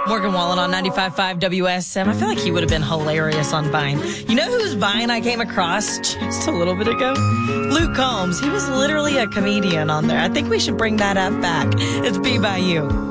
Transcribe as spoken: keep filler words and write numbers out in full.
Morgan Wallen on ninety-five point five W S M. I feel like he would have been hilarious on Vine. You know whose Vine I came across just a little bit ago? Luke Combs. He was literally a comedian on there. I think we should bring that up back. It's Be By You.